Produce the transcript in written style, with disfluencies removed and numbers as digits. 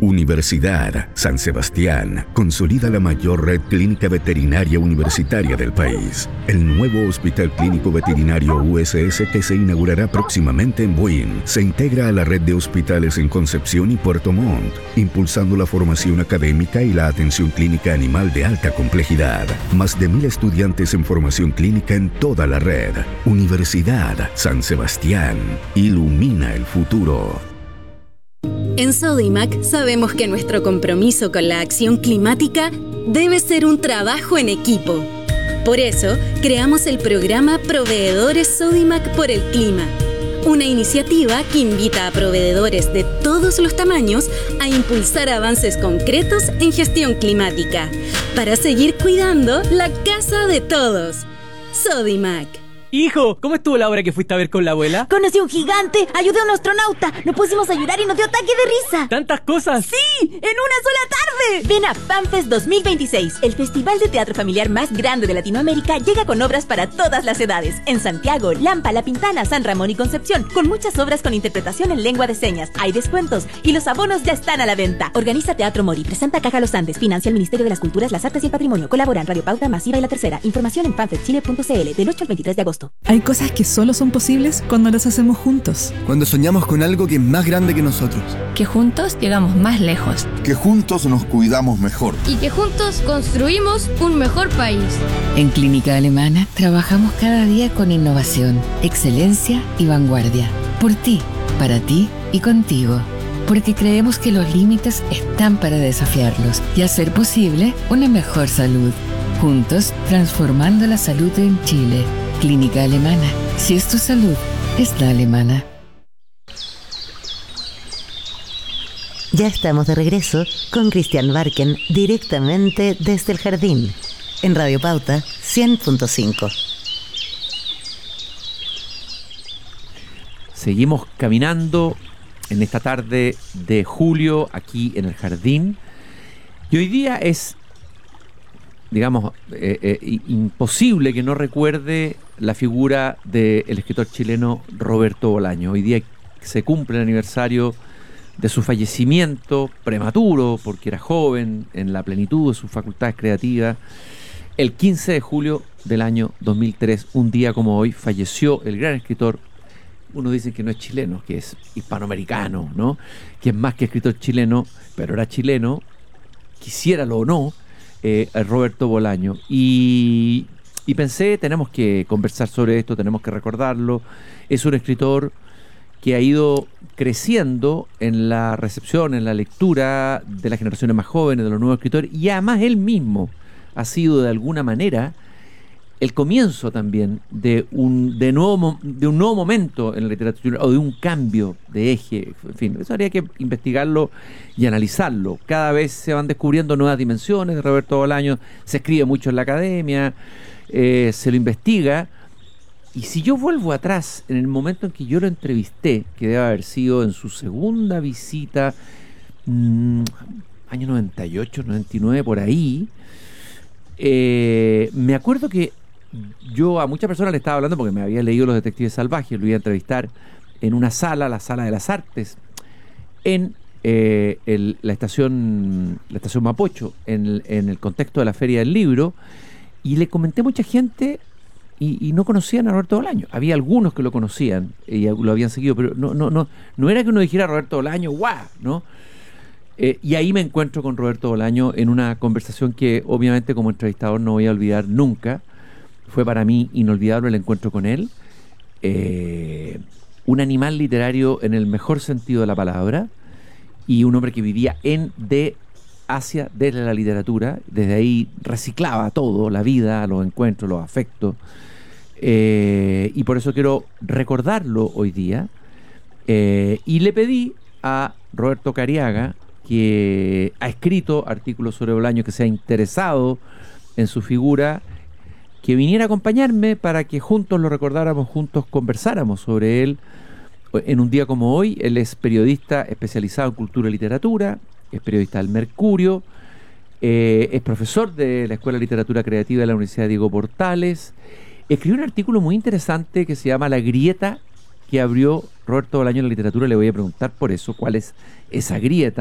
Universidad San Sebastián consolida la mayor red clínica veterinaria universitaria del país. El nuevo Hospital Clínico Veterinario USS, que se inaugurará próximamente en Buin, se integra a la red de hospitales en Concepción y Puerto Montt, impulsando la formación académica y la atención clínica animal de alta complejidad. Más de 1.000 estudiantes en formación clínica en toda la red. Universidad San Sebastián. Ilumina el futuro. En Sodimac sabemos que nuestro compromiso con la acción climática debe ser un trabajo en equipo. Por eso, creamos el programa Proveedores Sodimac por el Clima, una iniciativa que invita a proveedores de todos los tamaños a impulsar avances concretos en gestión climática, para seguir cuidando la casa de todos. Sodimac. Hijo, ¿cómo estuvo la obra que fuiste a ver con la abuela? Conocí a un gigante, ayudé a un astronauta, nos pusimos a llorar y nos dio ataque de risa. ¿Tantas cosas? ¡Sí! ¡En una sola tarde! Ven a FanFest 2026, el festival de teatro familiar más grande de Latinoamérica. Llega con obras para todas las edades. En Santiago, Lampa, La Pintana, San Ramón y Concepción, con muchas obras con interpretación en lengua de señas. Hay descuentos y los abonos ya están a la venta. Organiza Teatro Mori, presenta Caja Los Andes, financia el Ministerio de las Culturas, las Artes y el Patrimonio. Colaboran Radio Pauta, Masiva y La Tercera. Información en fanfestchile.cl del 8 al 23 de agosto. Hay cosas que solo son posibles cuando las hacemos juntos. Cuando soñamos con algo que es más grande que nosotros. Que juntos llegamos más lejos. Que juntos nos cuidamos mejor. Y que juntos construimos un mejor país. En Clínica Alemana trabajamos cada día con innovación, excelencia y vanguardia. Por ti, para ti y contigo. Porque creemos que los límites están para desafiarlos y hacer posible una mejor salud. Juntos, transformando la salud en Chile. Clínica Alemana. Si es tu salud, es la alemana. Ya estamos de regreso con Cristian Barken, directamente desde el jardín, en Radio Pauta 100.5. Seguimos caminando en esta tarde de julio aquí en el jardín. Y hoy día es, digamos, imposible que no recuerde la figura del escritor chileno Roberto Bolaño. Hoy día se cumple el aniversario de su fallecimiento prematuro, porque era joven, en la plenitud de sus facultades creativas. El 15 de julio del año 2003, un día como hoy, falleció el gran escritor. Uno dice que no es chileno, que es hispanoamericano, ¿no? Que es más que escritor chileno, pero era chileno, quisiéralo o no, Roberto Bolaño. Y pensé, tenemos que conversar sobre esto, tenemos que recordarlo. Es un escritor que ha ido creciendo en la recepción, en la lectura de las generaciones más jóvenes, de los nuevos escritores, y además él mismo ha sido de alguna manera el comienzo también de un nuevo momento en la literatura, o de un cambio de eje. En fin, eso habría que investigarlo y analizarlo. Cada vez se van descubriendo nuevas dimensiones de Roberto Bolaño, se escribe mucho en la academia, se lo investiga. Y si yo vuelvo atrás, en el momento en que yo lo entrevisté, que debe haber sido en su segunda visita, año 98, 99, por ahí, me acuerdo que yo a muchas personas le estaba hablando porque me había leído Los Detectives Salvajes, lo iba a entrevistar en una sala, la Sala de las Artes, en la estación Mapocho, en el contexto de la Feria del Libro, y le comenté a mucha gente y no conocían a Roberto Bolaño. Había algunos que lo conocían y lo habían seguido, pero no era que uno dijera Roberto Bolaño, ¡guau!, ¿no? Y ahí me encuentro con Roberto Bolaño en una conversación que obviamente como entrevistador no voy a olvidar nunca. Fue para mí inolvidable el encuentro con él. Un animal literario en el mejor sentido de la palabra, y un hombre que vivía hacia desde la literatura. Desde ahí reciclaba todo, la vida, los encuentros, los afectos. Y por eso quiero recordarlo hoy día. Y le pedí a Roberto Cariaga, que ha escrito artículos sobre Bolaño, que se ha interesado en su figura, que viniera a acompañarme para que juntos lo recordáramos, juntos conversáramos sobre él en un día como hoy. Él es periodista especializado en cultura y literatura, es periodista del Mercurio, es profesor de la Escuela de Literatura Creativa de la Universidad Diego Portales. Escribió un artículo muy interesante que se llama La grieta que abrió Roberto Bolaño en la literatura. Le voy a preguntar por eso, cuál es esa grieta.